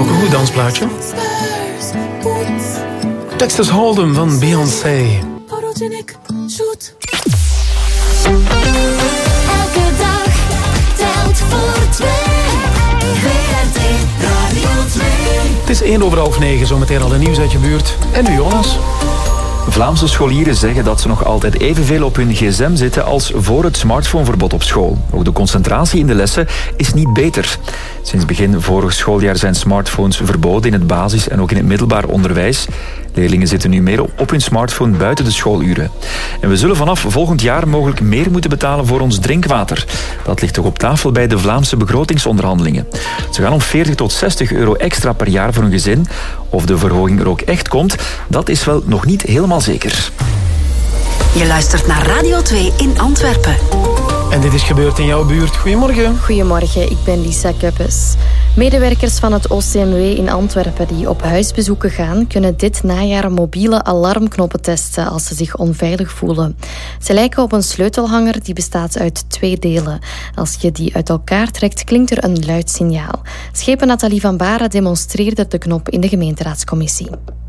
Ook een goed dansplaatje. Texas Hold'em van Beyoncé. Elke dag telt voor twee. WRT Radio 2. Het is 9:01, zometeen al een nieuws uit je buurt. En nu Jonas. Vlaamse scholieren zeggen dat ze nog altijd evenveel op hun gsm zitten als voor het smartphoneverbod op school. Ook de concentratie in de lessen is niet beter. Sinds begin vorig schooljaar zijn smartphones verboden in het basis- en ook in het middelbaar onderwijs. Leerlingen zitten nu meer op hun smartphone buiten de schooluren. En we zullen vanaf volgend jaar mogelijk meer moeten betalen voor ons drinkwater. Dat ligt toch op tafel bij de Vlaamse begrotingsonderhandelingen. Ze gaan om 40 tot 60 euro extra per jaar voor een gezin. Of de verhoging er ook echt komt, dat is wel nog niet helemaal zeker. Je luistert naar Radio 2 in Antwerpen. En dit is gebeurd in jouw buurt. Goedemorgen. Goedemorgen, ik ben Lisa Kuppes. Medewerkers van het OCMW in Antwerpen die op huisbezoeken gaan, kunnen dit najaar mobiele alarmknoppen testen als ze zich onveilig voelen. Ze lijken op een sleutelhanger die bestaat uit 2 delen. Als je die uit elkaar trekt, klinkt er een luid signaal. Schepen Nathalie van Baren demonstreerde de knop in de gemeenteraadscommissie.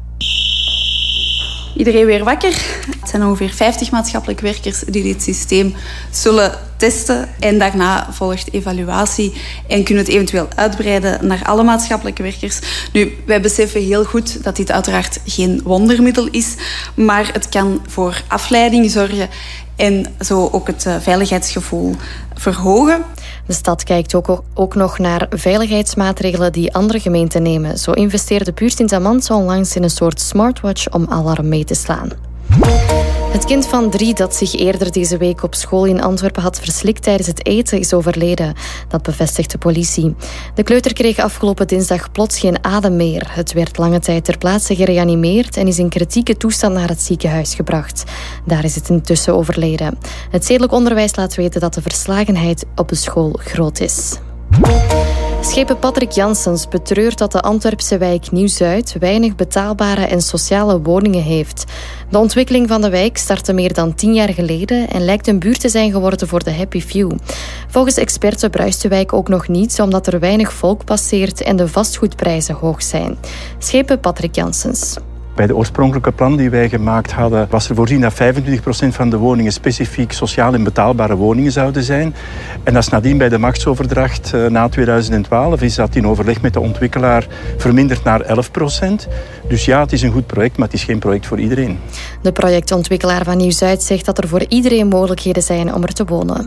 Iedereen weer wakker. Het zijn ongeveer 50 maatschappelijk werkers die dit systeem zullen testen. En daarna volgt evaluatie en kunnen het eventueel uitbreiden naar alle maatschappelijke werkers. Nu, wij beseffen heel goed dat dit uiteraard geen wondermiddel is, maar het kan voor afleiding zorgen en zo ook het veiligheidsgevoel verhogen. De stad kijkt ook nog naar veiligheidsmaatregelen die andere gemeenten nemen. Zo investeerde Puur Sint-Amantse onlangs in een soort smartwatch om alarm mee te slaan. Het kind van 3 dat zich eerder deze week op school in Antwerpen had verslikt tijdens het eten is overleden. Dat bevestigt de politie. De kleuter kreeg afgelopen dinsdag plots geen adem meer. Het werd lange tijd ter plaatse gereanimeerd en is in kritieke toestand naar het ziekenhuis gebracht. Daar is het intussen overleden. Het zedelijk onderwijs laat weten dat de verslagenheid op de school groot is. Schepen Patrick Janssens betreurt dat de Antwerpse wijk Nieuw-Zuid weinig betaalbare en sociale woningen heeft. De ontwikkeling van de wijk startte meer dan 10 jaar geleden en lijkt een buurt te zijn geworden voor de happy few. Volgens experten bruist de wijk ook nog niet, omdat er weinig volk passeert en de vastgoedprijzen hoog zijn. Schepen Patrick Janssens. Bij de oorspronkelijke plan die wij gemaakt hadden, was er voorzien dat 25% van de woningen specifiek sociaal en betaalbare woningen zouden zijn. En dat is nadien bij de machtsoverdracht na 2012 is dat in overleg met de ontwikkelaar verminderd naar 11%. Dus ja, het is een goed project, maar het is geen project voor iedereen. De projectontwikkelaar van Nieuw-Zuid zegt dat er voor iedereen mogelijkheden zijn om er te wonen.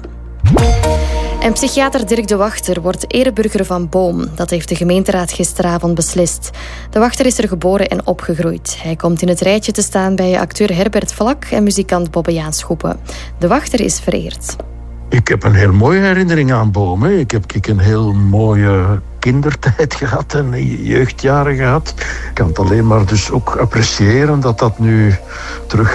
En psychiater Dirk de Wachter wordt ereburger van Boom. Dat heeft de gemeenteraad gisteravond beslist. De Wachter is er geboren en opgegroeid. Hij komt in het rijtje te staan bij acteur Herbert Vlak en muzikant Bobbejaan Schoepen. De Wachter is vereerd. Ik heb een heel mooie herinnering aan Boom. Ik heb een heel mooie kindertijd gehad en jeugdjaren gehad. Ik kan het alleen maar dus ook appreciëren dat dat nu terug